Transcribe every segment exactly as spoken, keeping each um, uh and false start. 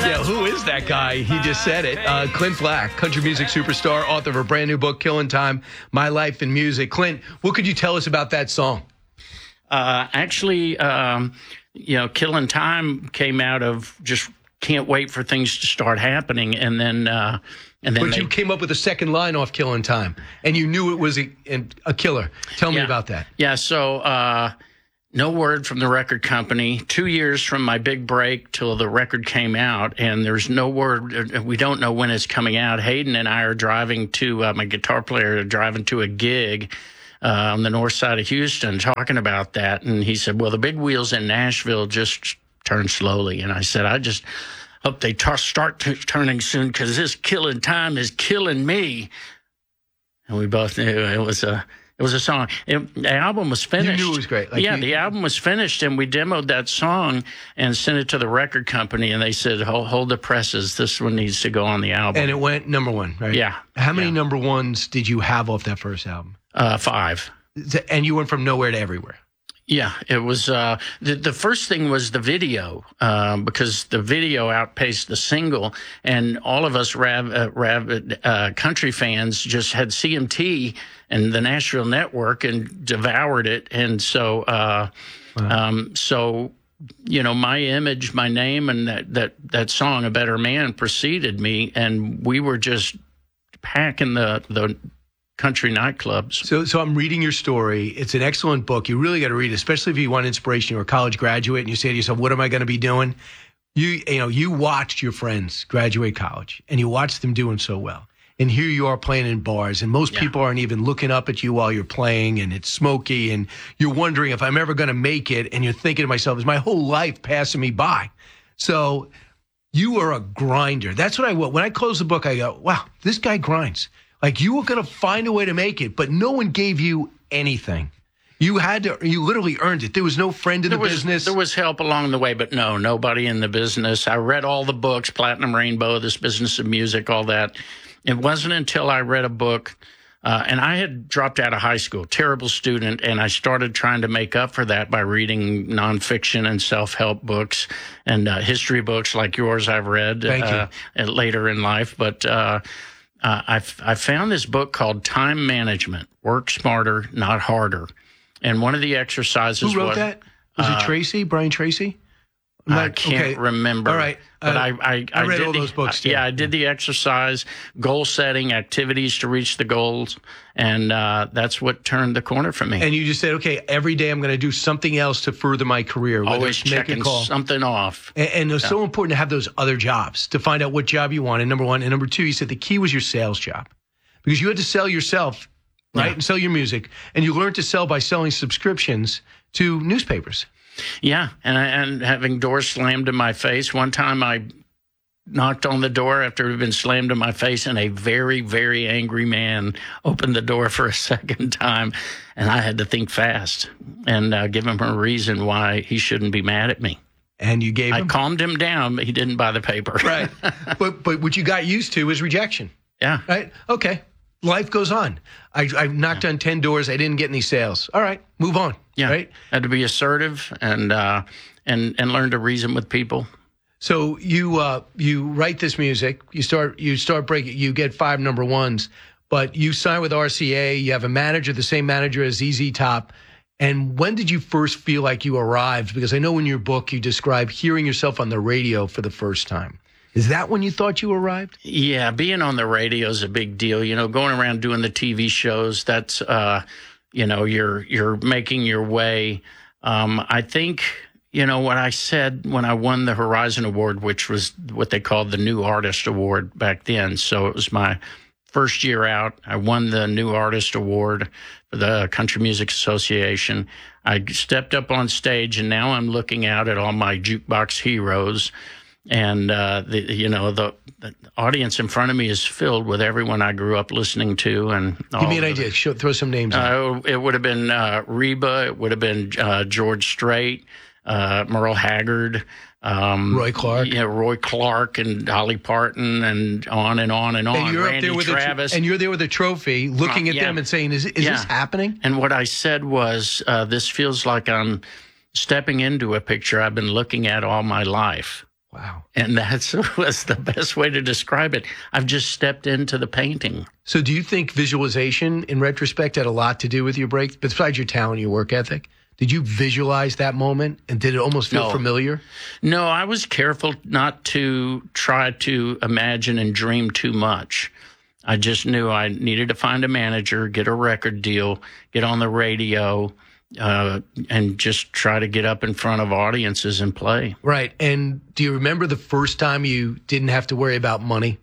Yeah, who is that guy? He just said it. Uh, Clint Black, country music superstar, author of a brand new book, Killing Time, My Life in Music. Clint, what could you tell us about that song? Uh, actually, um, you know, Killing Time came out of just can't wait for things to start happening. And then, uh, and then But they, you came up with a second line off Killing Time, and you knew it was a, a killer. Tell me yeah, about that. Yeah, so uh, no word from the record company. Two years from my big break till the record came out, and there's no word. We don't know when it's coming out. Hayden and I are driving to, uh, my guitar player, are driving to a gig uh, on the north side of Houston talking about that. And he said, well, the big wheels in Nashville just turn slowly. And I said, I just hope they t- start t- turning soon because this Killing Time is killing me. And we both knew it was a it was a song. It, the album was finished. You knew it was great. Like yeah, you, the album was finished, and we demoed that song and sent it to the record company, and they said, hold, hold the presses. This one needs to go on the album. And it went number one, right? Yeah. How many yeah. number ones did you have off that first album? Uh, five. And you went from nowhere to everywhere. Yeah, it was, uh, the, the first thing was the video, uh, because the video outpaced the single, and all of us rav, uh, rabid, uh, country fans just had C M T and the Nashville Network and devoured it. And so, uh, wow. um, so, you know, my image, my name, and that, that, that song, A Better Man, preceded me, and we were just packing the, the, country nightclubs. So so I'm reading your story. It's an excellent book. You really got to read it, especially if you want inspiration. You're a college graduate and you say to yourself, what am I going to be doing? You you know, you watched your friends graduate college and you watched them doing so well. And here you are playing in bars, and most yeah. people aren't even looking up at you while you're playing, and it's smoky, and you're wondering if I'm ever going to make it, and you're thinking to myself, is my whole life passing me by? So you are a grinder. That's what I will. When I close the book, I go, wow, this guy grinds. Like, you were going to find a way to make it, but no one gave you anything. You had to, you literally earned it. There was no friend in there the was, business. There was help along the way, but no, nobody in the business. I read all the books, Platinum Rainbow, This Business of Music, all that. It wasn't until I read a book, uh, and I had dropped out of high school, terrible student, and I started trying to make up for that by reading nonfiction and self-help books and uh, history books like yours I've read uh, later in life. But uh Uh, I, I found this book called Time Management, Work Smarter, Not Harder. And one of the exercises Who wrote was, that? Was uh, it Tracy, Brian Tracy? I Not, can't okay. remember. All right. But uh, I, I, I read did all the, those books, too. Yeah, I did the exercise, goal setting, activities to reach the goals. And uh, that's what turned the corner for me. And you just said, okay, every day I'm going to do something else to further my career. Always checking something off. And, and it's yeah. so important to have those other jobs, to find out what job you wanted, number one. And number two, you said the key was your sales job. Because you had to sell yourself, right, yeah. and sell your music. And you learned to sell by selling subscriptions to newspapers. Yeah, and, and having doors slammed in my face. One time I knocked on the door after it had been slammed in my face, and a very, very angry man opened the door for a second time. And I had to think fast and uh, give him a reason why he shouldn't be mad at me. And you gave I him? I calmed him down, but he didn't buy the paper. Right. But but what you got used to is rejection. Yeah. Right? Okay. Life goes on. I, I knocked yeah. on ten doors. I didn't get any sales. All right. Move on. Yeah. Right? Had to be assertive and uh, and and learn to reason with people. So you uh, you write this music. You start you start breaking. You get five number ones. But you sign with R C A. You have a manager, the same manager as Z Z Top. And when did you first feel like you arrived? Because I know in your book you describe hearing yourself on the radio for the first time. Is that when you thought you arrived? Yeah, being on the radio is a big deal. You know, going around doing the T V shows, that's, uh, you know, you're you're making your way. Um, I think, you know, what I said when I won the Horizon Award, which was what they called the New Artist Award back then. So it was my first year out. I won the New Artist Award for the Country Music Association. I stepped up on stage, and now I'm looking out at all my jukebox heroes. And, uh, the, you know, the, the audience in front of me is filled with everyone I grew up listening to. And all Give me an idea. Show, throw some names uh, out. It would have been uh, Reba. It would have been uh, George Strait, uh, Merle Haggard. Um, Roy Clark. Yeah, Roy Clark and Dolly Parton and on and on and on. And you're Randy up there with Travis. A, and you're there with a trophy looking uh, at yeah. them and saying, is, is yeah. this happening? And what I said was, uh, this feels like I'm stepping into a picture I've been looking at all my life. Wow. And that was the best way to describe it. I've just stepped into the painting. So do you think visualization, in retrospect, had a lot to do with your break, besides your talent, your work ethic? Did you visualize that moment, and did it almost feel No. familiar? No, I was careful not to try to imagine and dream too much. I just knew I needed to find a manager, get a record deal, get on the radio, uh, and just try to get up in front of audiences and play. Right. And do you remember the first time you didn't have to worry about money?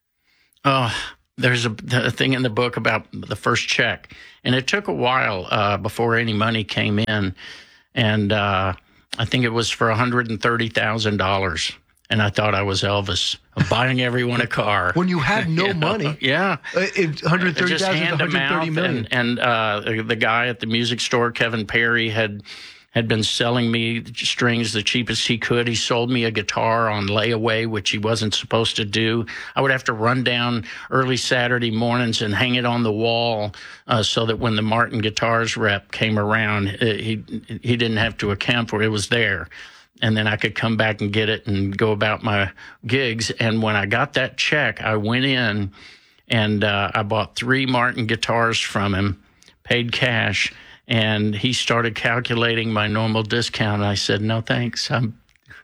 Oh, there's a, a thing in the book about the first check, and it took a while uh, before any money came in, and uh, I think it was for one hundred thirty thousand dollars, and I thought I was Elvis, buying everyone a car. When you had no You know? money. Yeah. Uh, it- one hundred thirty Just thousand, hand one to hundred thirty mouth, million. and, and uh, the, the guy at the music store, Kevin Perry, had had been selling me strings the cheapest he could. He sold me a guitar on layaway, which he wasn't supposed to do. I would have to run down early Saturday mornings and hang it on the wall uh, so that when the Martin Guitars rep came around, uh, he he didn't have to account for it. It was there. And then I could come back and get it and go about my gigs. And when I got that check, I went in and uh, I bought three Martin guitars from him, paid cash, and he started calculating my normal discount. And I said, no, thanks. I'm,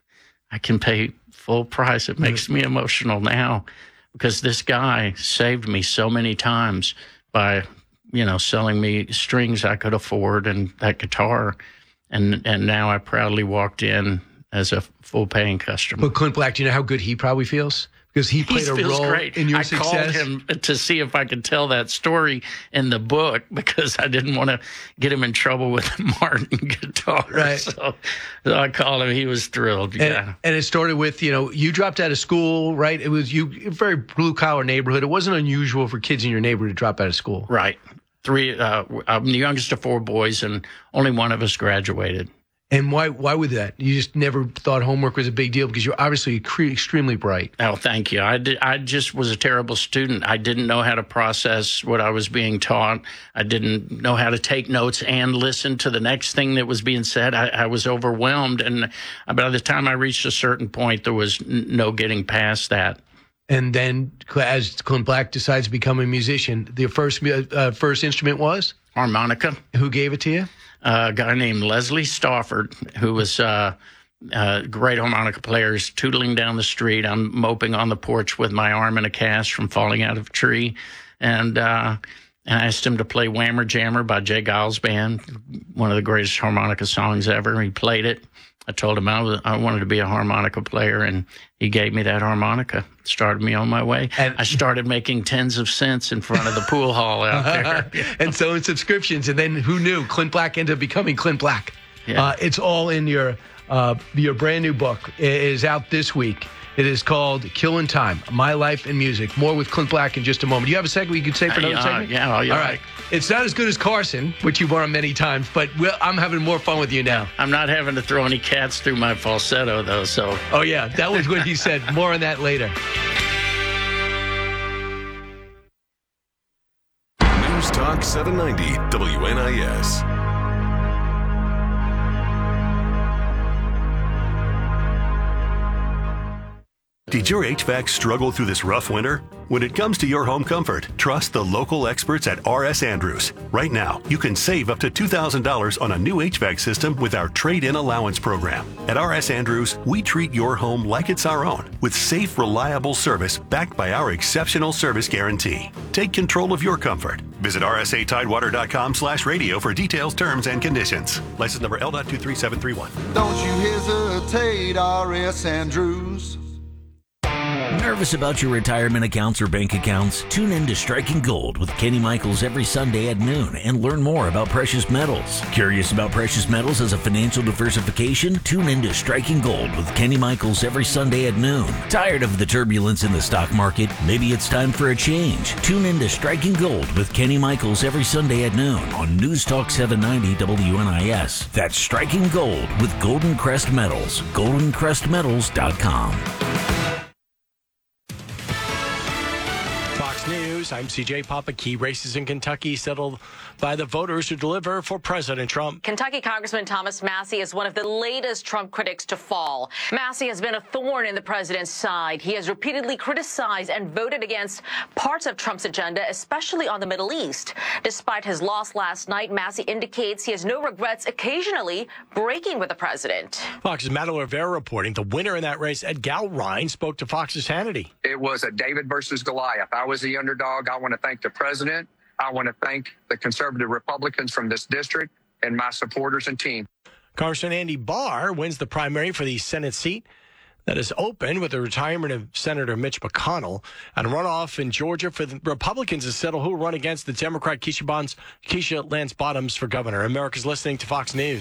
I can pay full price. It makes me emotional now because this guy saved me so many times by, you know, selling me strings I could afford and that guitar. And and now I proudly walked in as a full paying customer. But Clint Black, do you know how good he probably feels? Because he played He a feels role great. in your I success. called him to see if I could tell that story in the book because I didn't want to get him in trouble with the Martin guitar. Right. So, so I called him. He was thrilled. And, Yeah. and it started with, you know, you dropped out of school, right? It was you, a very blue collar neighborhood. It wasn't unusual for kids in your neighborhood to drop out of school. Right. Three. Uh, I'm the youngest of four boys, and only one of us graduated. And why why would that? You just never thought homework was a big deal because you're obviously cre- extremely bright. Oh, thank you. I, did, I just was a terrible student. I didn't know how to process what I was being taught. I didn't know how to take notes and listen to the next thing that was being said. I, I was overwhelmed. And by the time I reached a certain point, there was n- no getting past that. And then as Clint Black decides to become a musician, the first uh, first instrument was? Harmonica. Who gave it to you? Uh, a guy named Leslie Stafford, who was uh, a great harmonica player, is tootling down the street. I'm moping on the porch with my arm in a cast from falling out of a tree. And, uh, and I asked him to play Whammer Jammer by Jay Giles Band, one of the greatest harmonica songs ever. He played it. I told him I, was, I wanted to be a harmonica player, and he gave me that harmonica. Started me on my way. And I started making tens of cents in front of the pool hall out there. And selling subscriptions. And then who knew? Clint Black ended up becoming Clint Black. Yeah. Uh, it's all in your uh, your brand new book. It is out this week. It is called Killing Time, My Life in Music. More with Clint Black in just a moment. Do you have a segment you could say for another Uh, segment? yeah, yeah. All right. It's not as good as Carson, which you've won many times, but we'll, I'm having more fun with you now. I'm not having to throw any cats through my falsetto, though, so. Oh, yeah. That was what he said. More on that later. News Talk seven ninety W N I S. Did your H V A C struggle through this rough winter? When it comes to your home comfort, trust the local experts at R S Andrews. Right now, you can save up to two thousand dollars on a new H V A C system with our trade-in allowance program. At R S Andrews, we treat your home like it's our own with safe, reliable service backed by our exceptional service guarantee. Take control of your comfort. Visit r s a tidewater dot com slash radio for details, terms, and conditions. License number L two three seven three one. Don't you hesitate, R S Andrews. Nervous about your retirement accounts or bank accounts? Tune in to Striking Gold with Kenny Michaels every Sunday at noon and learn more about precious metals. Curious about precious metals as a financial diversification? Tune in to Striking Gold with Kenny Michaels every Sunday at noon. Tired of the turbulence in the stock market? Maybe it's time for a change. Tune in to Striking Gold with Kenny Michaels every Sunday at noon on News Talk seven ninety W N I S. That's Striking Gold with Golden Crest Metals. golden crest metals dot com. News. News. I'm C J Papa. Key races in Kentucky settled by the voters who deliver for President Trump. Kentucky Congressman Thomas Massie is one of the latest Trump critics to fall. Massie has been a thorn in the president's side. He has repeatedly criticized and voted against parts of Trump's agenda, especially on the Middle East. Despite his loss last night, Massie indicates he has no regrets occasionally breaking with the president. Fox's Madeline Rivera reporting the winner in that race, Ed Galrine, spoke to Fox's Hannity. It was a David versus Goliath. I was the underdog. I want to thank the president. I want to thank the conservative Republicans from this district and my supporters and team. Congressman Andy Barr wins the primary for the Senate seat that is open with the retirement of Senator Mitch McConnell. And a runoff in Georgia for the Republicans is settled who will run against the Democrat Keisha, Bonds, Keisha Lance Bottoms for governor. America's listening to Fox News.